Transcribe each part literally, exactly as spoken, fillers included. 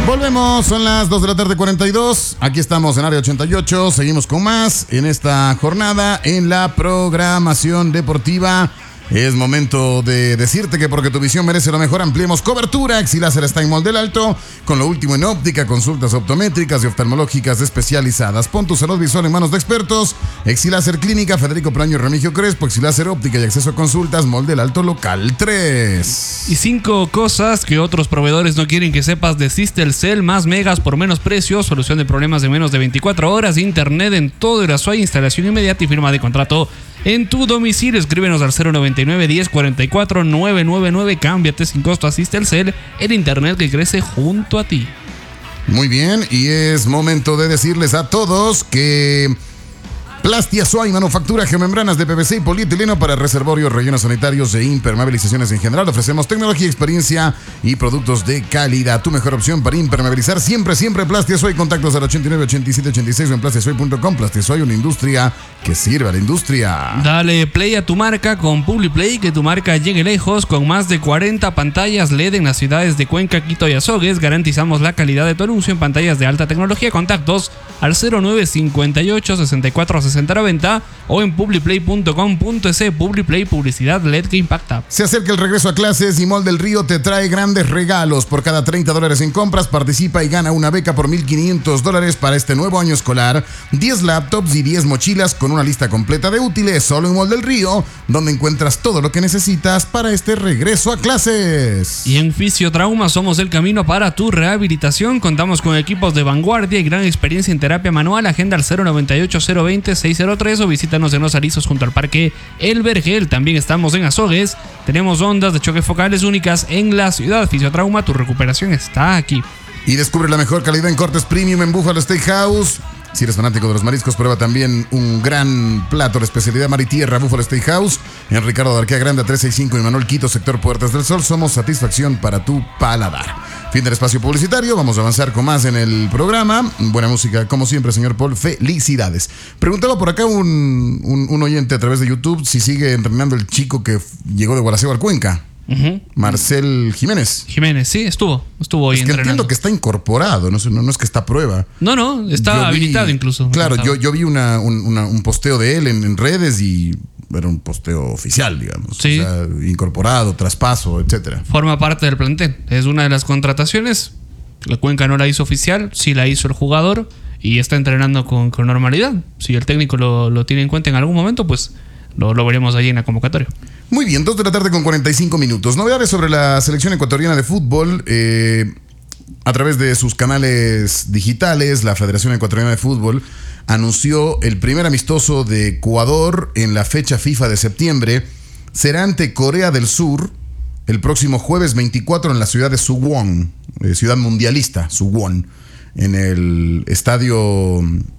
Volvemos, son las dos de la tarde cuarenta y dos. Aquí estamos en Área ochenta y ocho. Seguimos con más en esta jornada en la programación deportiva. Es momento de decirte que porque tu visión merece lo mejor, ampliemos cobertura. Exiláser está en Mall del Alto, con lo último en óptica, consultas optométricas y oftalmológicas especializadas. Pon tu salud visual en manos de expertos. Exiláser Clínica, Federico Praño y Remigio Crespo. Exiláser Óptica y acceso a consultas, Mall del Alto Local tres. Y cinco cosas que otros proveedores no quieren que sepas de Systelcel. Más megas por menos precio, solución de problemas de menos de veinticuatro horas, internet en todo Irazuay, instalación inmediata y firma de contrato en tu domicilio. Escríbenos al cero noventa y nueve, diez, cuarenta y cuatro, novecientos noventa y nueve. Cámbiate sin costo a Systelcel, el internet que crece junto a ti. Muy bien, y es momento de decirles a todos que Plastiazuay manufactura geomembranas de P V C y polietileno para reservorios, rellenos sanitarios e impermeabilizaciones en general. Ofrecemos tecnología, experiencia y productos de calidad. Tu mejor opción para impermeabilizar siempre, siempre Plastiazuay. Contactos al ochenta y nueve, ochenta y siete, ochenta y seis o en plastiazuay punto com. Plastiazuay, una industria que sirve a la industria. Dale play a tu marca con PubliPlay, que tu marca llegue lejos. Con más de cuarenta pantallas L E D en las ciudades de Cuenca, Quito y Azogues, garantizamos la calidad de tu anuncio en pantallas de alta tecnología. Contactos al cero nueve cincuenta y ocho, sesenta y cuatro, sesenta noventa o en publiplay punto com punto es. PubliPlay, publicidad L E D que impacta. Se acerca el regreso a clases y Mall del Río te trae grandes regalos. Por cada treinta dólares en compras, participa y gana una beca por mil quinientos dólares para este nuevo año escolar, diez laptops y diez mochilas con una lista completa de útiles, solo en Mall del Río, donde encuentras todo lo que necesitas para este regreso a clases. Y en Fisiotrauma somos el camino para tu rehabilitación. Contamos con equipos de vanguardia y gran experiencia en terapia manual. Agenda al cero noventa y ocho, cero veinte, seis cero tres o visítanos en Los Arizos junto al Parque El Vergel. También estamos en Azogues. Tenemos ondas de choque focales únicas en la ciudad. Fisiotrauma, tu recuperación está aquí. Y descubre la mejor calidad en cortes premium en Buffalo Steakhouse. Si eres fanático de los mariscos, prueba también un gran plato de especialidad mar y tierra, Buffalo Steakhouse, en Ricardo de Arquea Grande trescientos sesenta y cinco y Manuel Quito, sector Puertas del Sol. Somos satisfacción para tu paladar. Fin del espacio publicitario, vamos a avanzar con más en el programa. Buena música, como siempre, señor Paul, felicidades. Preguntaba por acá un, un, un oyente a través de YouTube si sigue entrenando el chico que llegó de Gualaceo al Cuenca. Uh-huh. Marcel Jiménez. Jiménez, sí, estuvo. Estuvo hoy es que entrenando. Entiendo que está incorporado, no, no, no es que está a prueba. No, no, está yo habilitado vi, incluso. Claro, yo, yo vi una, un, una, un posteo de él en, en redes y era un posteo oficial, digamos. Sí. O sea, incorporado, traspaso, etcétera. Forma parte del plantel. Es una de las contrataciones. La Cuenca no la hizo oficial, sí la hizo el jugador y está entrenando con, con normalidad. Si el técnico lo, lo tiene en cuenta en algún momento, pues lo, lo veremos allí en la convocatoria. Muy bien, dos de la tarde con cuarenta y cinco minutos. Novedades sobre la selección ecuatoriana de fútbol. Eh, a través de sus canales digitales, la Federación Ecuatoriana de Fútbol anunció el primer amistoso de Ecuador en la fecha FIFA de septiembre. Será ante Corea del Sur el próximo jueves veinticuatro en la ciudad de Suwon, eh, ciudad mundialista, Suwon, en el estadio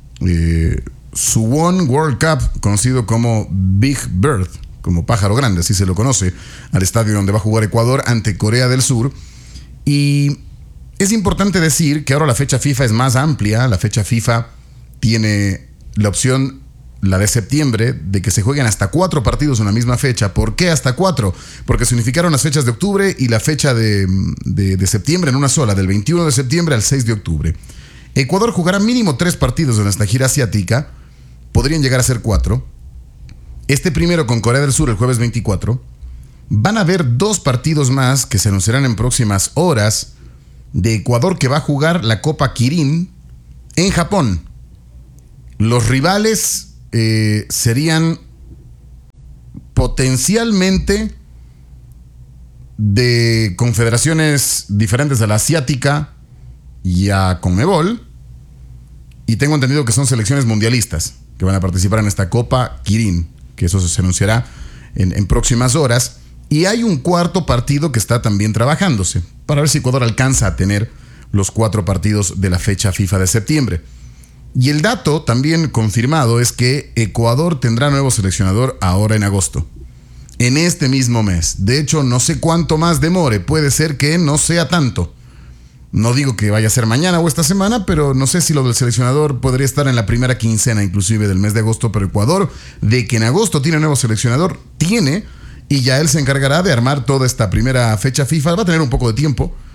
eh, Suwon World Cup, conocido como Big Bird, como pájaro grande, así se lo conoce, al estadio donde va a jugar Ecuador ante Corea del Sur. Y es importante decir que ahora la fecha FIFA es más amplia. La fecha FIFA tiene la opción, la de septiembre, de que se jueguen hasta cuatro partidos en la misma fecha. ¿Por qué hasta cuatro? Porque se unificaron las fechas de octubre y la fecha de, de, de septiembre en una sola, del veintiuno de septiembre al seis de octubre. Ecuador jugará mínimo tres partidos en esta gira asiática. Podrían llegar a ser cuatro. Este primero con Corea del Sur el jueves veinticuatro. Van a haber dos partidos más que se anunciarán en próximas horas de Ecuador, que va a jugar la Copa Kirin en Japón. Los rivales eh, serían potencialmente de confederaciones diferentes a la asiática y a Conmebol. Y tengo entendido que son selecciones mundialistas que van a participar en esta Copa Kirin, que eso se anunciará en, en próximas horas. Y hay un cuarto partido que está también trabajándose para ver si Ecuador alcanza a tener los cuatro partidos de la fecha FIFA de septiembre. Y el dato también confirmado es que Ecuador tendrá nuevo seleccionador ahora en agosto, en este mismo mes. De hecho, no sé cuánto más demore, puede ser que no sea tanto. No digo que vaya a ser mañana o esta semana, pero no sé si lo del seleccionador podría estar en la primera quincena inclusive del mes de agosto. Pero Ecuador, de que en agosto tiene nuevo seleccionador, tiene, y ya él se encargará de armar toda esta primera fecha FIFA. Va a tener un poco de tiempo,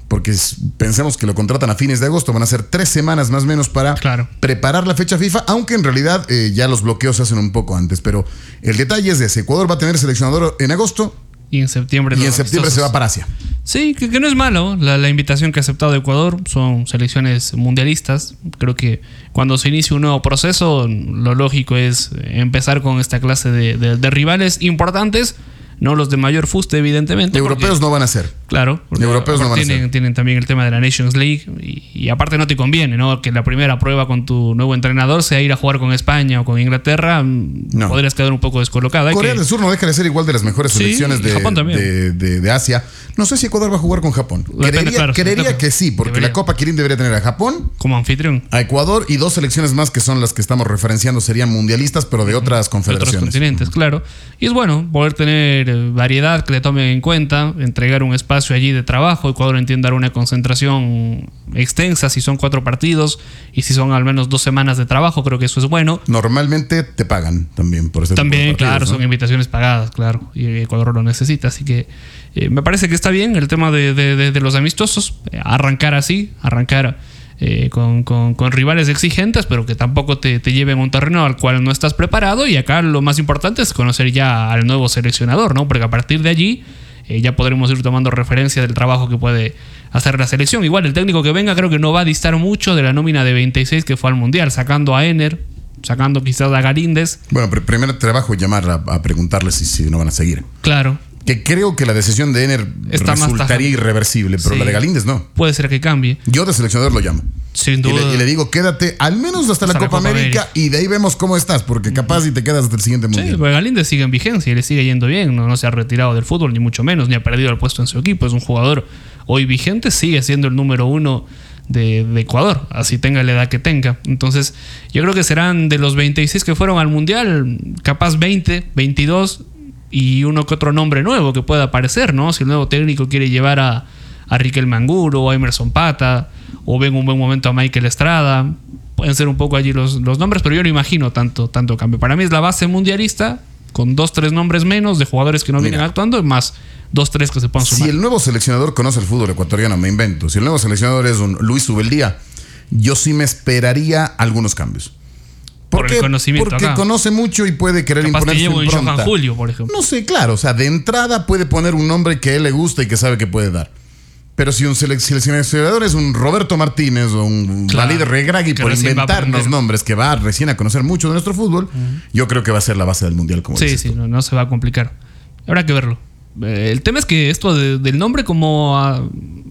porque pensemos que lo contratan a fines de agosto, van a ser tres semanas más o menos para claro. preparar la fecha FIFA, aunque en realidad eh, ya los bloqueos se hacen un poco antes, pero el detalle es ese, Ecuador va a tener seleccionador en agosto y en septiembre, y en septiembre se va para Asia. Sí, que, que no es malo la, la invitación que ha aceptado Ecuador, son selecciones mundialistas, creo que cuando se inicia un nuevo proceso lo lógico es empezar con esta clase de, de, de rivales importantes. No los de mayor fuste, evidentemente. Europeos porque, no van a ser. Claro. Europeos no van tienen, a ser. Tienen también el tema de la Nations League. Y, y aparte no te conviene, ¿no? Que la primera prueba con tu nuevo entrenador sea ir a jugar con España o con Inglaterra. No. Podrías quedar un poco descolocado. Corea que... del Sur no deja de ser igual de las mejores sí, selecciones de, Japón también. De, de, de Asia. No sé si Ecuador va a jugar con Japón. Depende, creería claro, creería que sí, porque debería. La Copa Kirin debería tener a Japón. Como anfitrión. A Ecuador y dos selecciones más que son las que estamos referenciando serían mundialistas, pero de otras confederaciones. De otros continentes, claro. Y es bueno poder tener variedad, que le tomen en cuenta, entregar un espacio allí de trabajo. Ecuador entiende dar una concentración extensa si son cuatro partidos y si son al menos dos semanas de trabajo, creo que eso es bueno. Normalmente te pagan también por este También, tipo de partidos, claro, ¿no? Son invitaciones pagadas, claro, y Ecuador lo necesita, así que eh, me parece que está bien el tema de, de, de, de los amistosos, eh, arrancar así, arrancar eh, con, con, con rivales exigentes, pero que tampoco te, te lleven a un terreno al cual no estás preparado, y acá lo más importante es conocer ya al nuevo seleccionador, ¿no? Porque a partir de allí eh, ya podremos ir tomando referencia del trabajo que puede hacer la selección. Igual el técnico que venga creo que no va a distar mucho de la nómina de veintiséis que fue al Mundial, sacando a Ener, sacando quizás a Galíndez. Bueno, pr- primer trabajo llamar a, a preguntarles si, si no van a seguir. Claro. Que creo que la decisión de Ener Está resultaría irreversible, pero sí. La de Galíndez no. Puede ser que cambie. Yo de seleccionador lo llamo. Sin duda. Y le, y le digo, quédate al menos hasta, hasta la, Copa, Copa América, América y de ahí vemos cómo estás, porque capaz y te quedas hasta el siguiente Mundial. Sí, porque Galíndez sigue en vigencia y le sigue yendo bien, no, no se ha retirado del fútbol, ni mucho menos, ni ha perdido el puesto en su equipo. Es un jugador hoy vigente, sigue siendo el número uno de, de Ecuador, así tenga la edad que tenga. Entonces, yo creo que serán de los veintiséis que fueron al Mundial, capaz veinte, veintidós y uno que otro nombre nuevo que pueda aparecer, ¿no? Si el nuevo técnico quiere llevar a, a Riquelme Angulo o a Emerson Pata, o ven un buen momento a Michael Estrada, pueden ser un poco allí los, los nombres, pero yo no imagino tanto, tanto cambio. Para mí es la base mundialista, con dos, tres nombres menos de jugadores que no Mira, vienen actuando, más dos, tres que se puedan sumar. Si el nuevo seleccionador conoce el fútbol ecuatoriano, me invento. Si el nuevo seleccionador es un Luis Ubeldía, yo sí me esperaría algunos cambios. Porque, por el conocimiento porque acá. conoce mucho y puede querer Capaz imponer te llevo su en impronta. Johan Julio, por ejemplo. No sé, claro. O sea, de entrada puede poner un nombre que a él le gusta y que sabe que puede dar. Pero si un seleccionador es un Roberto Martínez o un claro, Walid Regragui, por inventarnos nombres, que va recién a conocer mucho de nuestro fútbol, uh-huh. yo creo que va a ser la base del Mundial. Como sí, sí, no, no se va a complicar. Habrá que verlo. Eh, el tema es que esto de, del nombre, como a,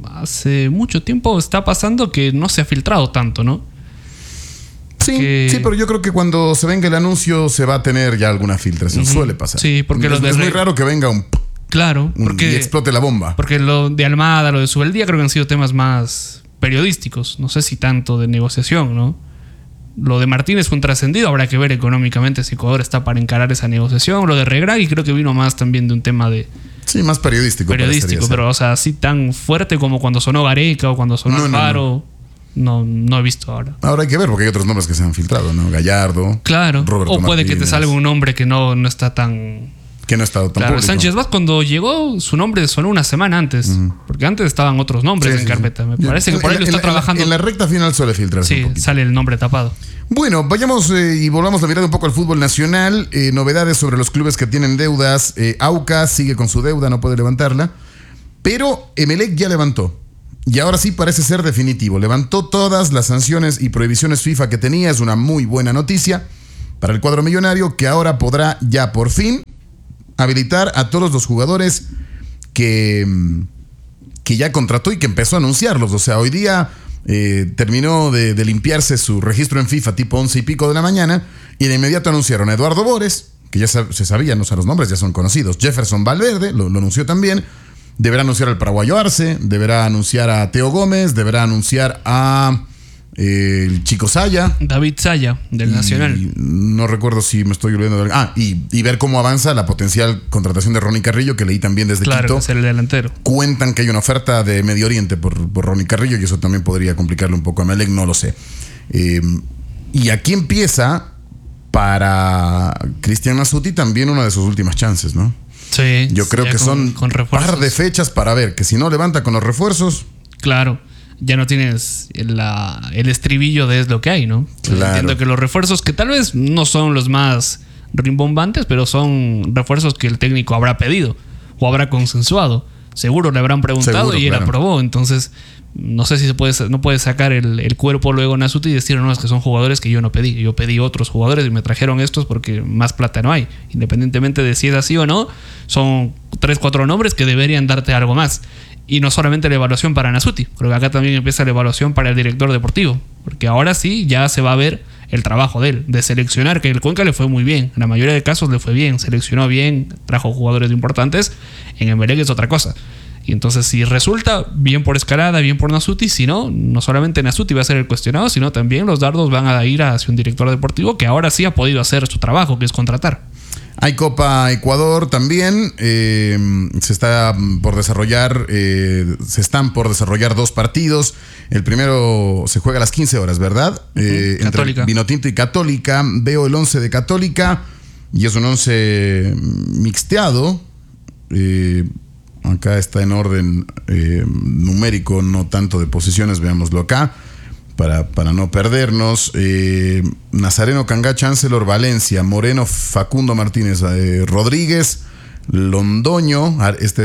hace mucho tiempo está pasando que no se ha filtrado tanto, ¿no? Sí, que... sí, pero yo creo que cuando se venga el anuncio se va a tener ya alguna filtración. Uh-huh. Suele pasar. Sí, porque es, los de es muy raro que venga un... Claro, porque, y explote la bomba. Porque lo de Almada, lo de Subeldía, creo que han sido temas más periodísticos. No sé si tanto de negociación, ¿no? Lo de Martínez fue un trascendido. Habrá que ver económicamente si Ecuador está para encarar esa negociación. Lo de Regragui creo que vino más también de un tema de... Sí, más periodístico. Periodístico, pero o sea, así tan fuerte como cuando sonó Gareca o cuando sonó no, Alfaro. No, no. No, no he visto ahora. Ahora hay que ver porque hay otros nombres que se han filtrado, ¿no? Gallardo. Claro. Roberto o puede Martínez. Que te salga un nombre que no, no está tan... Que no ha estado tan claro, público. Sánchez Vaz cuando llegó, su nombre sonó una semana antes. Uh-huh. Porque antes estaban otros nombres sí, en sí, carpeta. Me sí. parece que por ahí lo está en, trabajando. En la, en la recta final suele filtrarse sí, un poquito. Sale el nombre tapado. Bueno, vayamos eh, y volvamos la mirada un poco al fútbol nacional. Eh, novedades sobre los clubes que tienen deudas. Eh, Aucas sigue con su deuda, no puede levantarla. Pero Emelec ya levantó. Y ahora sí parece ser definitivo. Levantó todas las sanciones y prohibiciones FIFA que tenía. Es una muy buena noticia para el cuadro millonario, que ahora podrá ya por fin habilitar a todos los jugadores que, que ya contrató y que empezó a anunciarlos. O sea, hoy día eh, terminó de, de limpiarse su registro en FIFA tipo once y pico de la mañana y de inmediato anunciaron a Eduardo Bores, que ya se sabían, o sea, los nombres ya son conocidos. Jefferson Valverde, lo, lo anunció también. Deberá anunciar al paraguayo Arce, deberá anunciar a Teo Gómez, deberá anunciar a eh, el Chico Saya. David Saya, del y, Nacional. No recuerdo si me estoy olvidando de... Ah, y, y ver cómo avanza la potencial contratación de Ronnie Carrillo, que leí también desde claro, Quito. Claro, que es el delantero. Cuentan que hay una oferta de Medio Oriente por, por Ronnie Carrillo y eso también podría complicarle un poco a Emelec, no lo sé. Eh, y aquí empieza para Cristian Nasuti también una de sus últimas chances, ¿no? Sí, yo creo que con, son un par de fechas para ver que si no levanta con los refuerzos, Claro, ya no tienes la, el estribillo de es lo que hay, ¿no? Claro. Entiendo que los refuerzos, que tal vez no son los más rimbombantes, pero son refuerzos que el técnico habrá pedido o habrá consensuado. Seguro le habrán preguntado Seguro, y él claro. aprobó. Entonces, no sé si se puede, no puede sacar el, el cuerpo luego Nasuti y decir, no, es que son jugadores que yo no pedí. Yo pedí otros jugadores y me trajeron estos porque más plata no hay. Independientemente de si es así o no, son tres, cuatro nombres que deberían darte algo más. Y no solamente la evaluación para Nasuti, creo que acá también empieza la evaluación para el director deportivo. Porque ahora sí ya se va a ver el trabajo de él, de seleccionar, que el Cuenca le fue muy bien. En la mayoría de casos le fue bien, seleccionó bien, trajo jugadores importantes. En Emelec es otra cosa. Y entonces si resulta, bien por Escalada, bien por Nasuti. Si no, no solamente Nasuti va a ser el cuestionado, sino también los dardos van a ir hacia un director deportivo que ahora sí ha podido hacer su trabajo, que es contratar. Hay Copa Ecuador también. Eh, se está por desarrollar, eh, se están por desarrollar dos partidos. El primero se juega a las quince horas, ¿verdad? Uh-huh. Eh, Católica. Entre Vinotinto y Católica. Veo el once de Católica y es un once mixteado. Eh, acá está en orden eh, numérico, no tanto de posiciones, veámoslo acá. Para, para no perdernos, eh, Nazareno, Cangá, Chancellor, Valencia, Moreno, Facundo Martínez, eh, Rodríguez, Londoño, este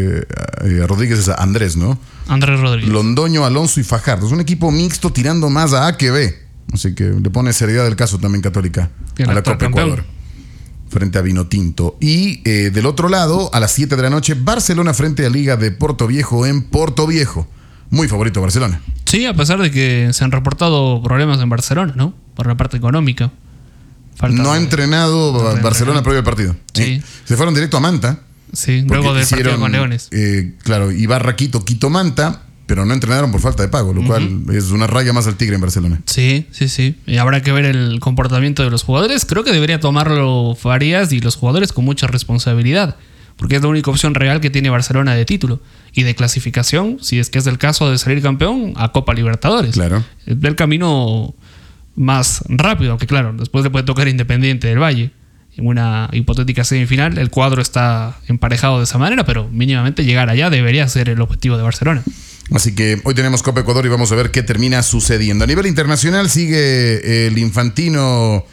eh, Rodríguez es Andrés, ¿no? Andrés Rodríguez. Londoño, Alonso y Fajardo. Es un equipo mixto tirando más a A que B. Así que le pone seriedad del caso también Católica El a la actual Copa campeón. Ecuador frente a Vinotinto. Y eh, del otro lado, a las siete de la noche, Barcelona frente a Liga de Porto Viejo en Porto Viejo. Muy favorito Barcelona. Sí, a pesar de que se han reportado problemas en Barcelona, ¿no? Por la parte económica. Falta no ha de- entrenado no ha Barcelona entrenado. previo al partido. Sí. Eh, Se fueron directo a Manta. Sí, porque luego del hicieron, partido con Leones. eh, claro, Ibarra, Quito, Quito, Manta, pero no entrenaron por falta de pago, lo cual es una raya más al tigre en Barcelona. Sí, sí, sí. Y habrá que ver el comportamiento de los jugadores. Creo que debería tomarlo Farías y los jugadores con mucha responsabilidad. Porque es la única opción real que tiene Barcelona de título. Y de clasificación, si es que es el caso de salir campeón, a Copa Libertadores. Claro. Es el camino más rápido, aunque claro, después le puede tocar Independiente del Valle. En una hipotética semifinal, el cuadro está emparejado de esa manera, pero mínimamente llegar allá debería ser el objetivo de Barcelona. Así que hoy tenemos Copa Ecuador y vamos a ver qué termina sucediendo. A nivel internacional sigue el infantino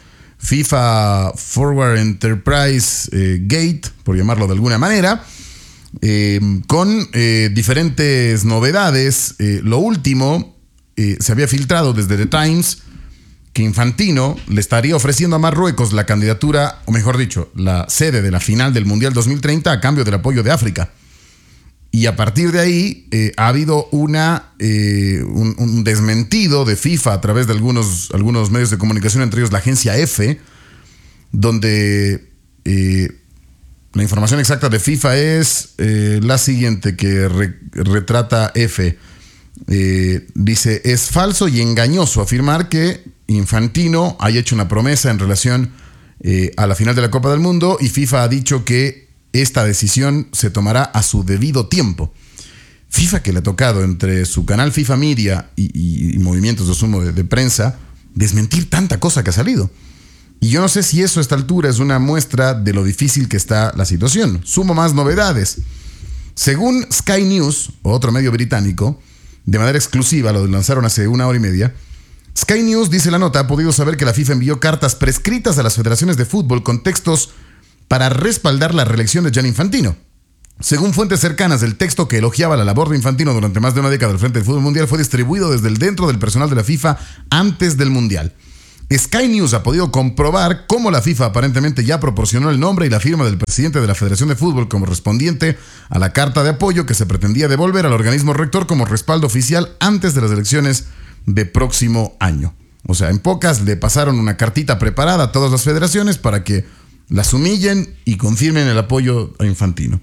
FIFA Forward Enterprise eh, Gate, por llamarlo de alguna manera, eh, con eh, diferentes novedades. Eh, lo último, eh, se había filtrado desde The Times que Infantino le estaría ofreciendo a Marruecos la candidatura, o mejor dicho, la sede de la final del Mundial dos mil treinta a cambio del apoyo de África. Y a partir de ahí eh, ha habido una, eh, un, un desmentido de FIFA a través de algunos, algunos medios de comunicación, entre ellos la agencia F, donde eh, la información exacta de FIFA es eh, la siguiente, que re, retrata F. Eh, dice, es falso y engañoso afirmar que Infantino haya hecho una promesa en relación eh, a la final de la Copa del Mundo y FIFA ha dicho que esta decisión se tomará a su debido tiempo. FIFA, que le ha tocado entre su canal FIFA Media y, y, y movimientos de sumo de, de prensa desmentir tanta cosa que ha salido. Y yo no sé si eso a esta altura es una muestra de lo difícil que está la situación. Sumo más novedades. Según Sky News, otro medio británico, de manera exclusiva, lo lanzaron hace una hora y media, Sky News, dice la nota, ha podido saber que la FIFA envió cartas prescritas a las federaciones de fútbol con textos para respaldar la reelección de Gianni Infantino. Según fuentes cercanas, el texto que elogiaba la labor de Infantino durante más de una década al frente del fútbol mundial fue distribuido desde el dentro del personal de la FIFA antes del mundial. Sky News ha podido comprobar cómo la FIFA aparentemente ya proporcionó el nombre y la firma del presidente de la Federación de Fútbol como correspondiente a la carta de apoyo que se pretendía devolver al organismo rector como respaldo oficial antes de las elecciones de próximo año. O sea, en pocas le pasaron una cartita preparada a todas las federaciones para que las humillen y confirmen el apoyo a Infantino.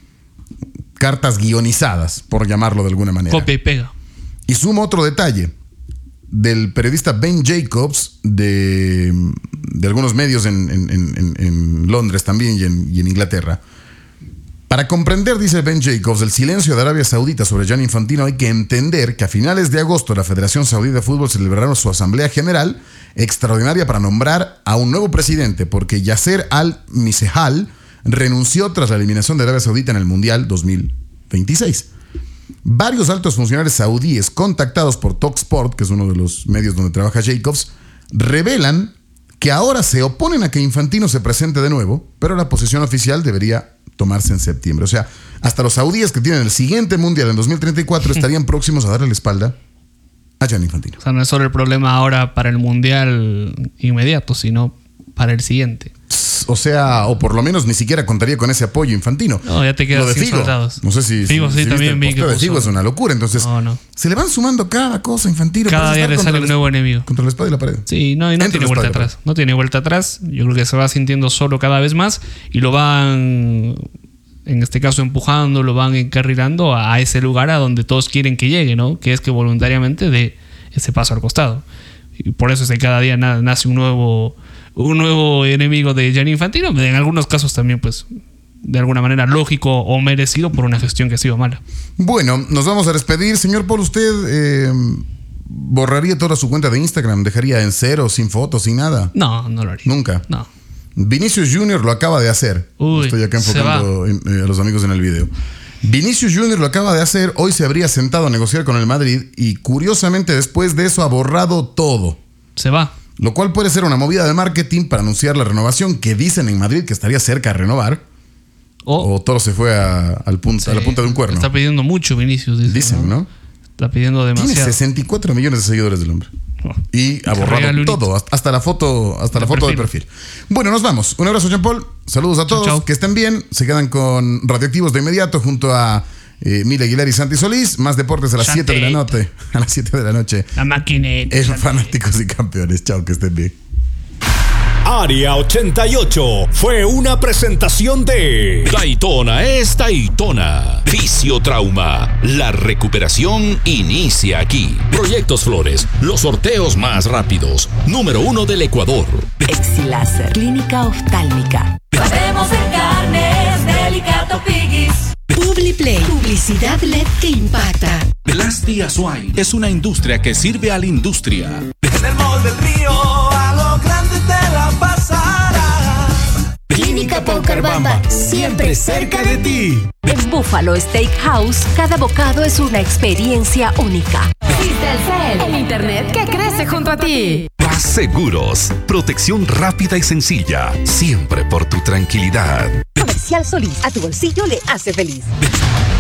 Cartas guionizadas, por llamarlo de alguna manera. Copia y pega. Y sumo otro detalle del periodista Ben Jacobs de, de algunos medios en, en, en, en Londres también y en, y en Inglaterra. Para comprender, dice Ben Jacobs, el silencio de Arabia Saudita sobre Gianni Infantino, hay que entender que a finales de agosto la Federación Saudí de Fútbol celebrará su Asamblea General extraordinaria para nombrar a un nuevo presidente, porque Yasser Al-Misehal renunció tras la eliminación de Arabia Saudita en el Mundial dos mil veintiséis. Varios altos funcionarios saudíes contactados por Talksport, que es uno de los medios donde trabaja Jacobs, revelan que ahora se oponen a que Infantino se presente de nuevo, pero la posición oficial debería tomarse en septiembre. O sea, hasta los saudíes que tienen el siguiente mundial en dos mil treinta y cuatro estarían próximos a darle la espalda a Gianni Infantino. O sea, no es solo el problema ahora para el mundial inmediato, sino para el siguiente. O sea, o por lo menos ni siquiera contaría con ese apoyo Infantino. No, ya te quedas Lo de sin Figo, soldados. no sé si, Figo si, sí si también vi viste que el posteo de puso. Figo, es una locura. Entonces, No, no. se le van sumando cada cosa a Infantino. Cada parece día estar le contra sale la- un nuevo enemigo. Contra la espada y la pared. Sí, no, y no Entre tiene la vuelta espada y la atrás. No tiene vuelta atrás. Yo creo que se va sintiendo solo cada vez más y lo van, en este caso, empujando, lo van encarrilando a ese lugar a donde todos quieren que llegue, ¿no? Que es que voluntariamente dé ese paso al costado. Y por eso es que cada día na- nace un nuevo, un nuevo enemigo de Gianni Infantino. En algunos casos también, pues, de alguna manera lógico o merecido por una gestión que ha sido mala. Bueno, nos vamos a despedir. Señor Paul, ¿usted eh, borraría toda su cuenta de Instagram? ¿Dejaría en cero, sin fotos, sin nada? No, no lo haría. Nunca. No. Vinicius Junior lo acaba de hacer. Uy, Estoy acá se enfocando en- eh, a los amigos en el video. Vinicius Junior lo acaba de hacer. Hoy se habría sentado a negociar con el Madrid y curiosamente después de eso ha borrado todo. Se va. Lo cual puede ser una movida de marketing para anunciar la renovación que dicen en Madrid que estaría cerca de renovar. O, O todo se fue a, al punto, a la sí, punta de un cuerno. Está pidiendo mucho Vinicius. Dicen, Dicen, ¿no? Está pidiendo Tiene demasiado. sesenta y cuatro millones de seguidores del hombre. Oh. Y ha Que borrado regale un todo, hasta- hasta la foto, hasta la El foto del perfil. perfil. Bueno, nos vamos. Un abrazo, Jean Paul. Saludos a todos. chau. Que estén bien. Se quedan con Radioactivos de inmediato junto a eh, Mila Aguilar y Santi Solís. Más deportes a las siete de la noche. A las siete de la noche. La maquineta. En Fanáticos y Campeones. Chao, que estén bien. Área ochenta y ocho fue una presentación de Daytona es Daytona. Fisiotrauma. La recuperación inicia aquí. Proyectos Flores. Los sorteos más rápidos. Número uno del Ecuador. Exiláser, clínica oftálmica. Sabemos de carnes, Delicato Piggies. Publiplay, publicidad L E D que impacta. Plasti Azuay es una industria que sirve a la industria. En el mall del río, a lo grande te la pasarás. Clínica Paucarbamba, siempre cerca de ti. En Buffalo Steakhouse, cada bocado es una experiencia única. Cel, el internet que crece junto a ti. Paz Seguros, protección rápida y sencilla, siempre por tu tranquilidad. Comercial Solís, a tu bolsillo le hace feliz.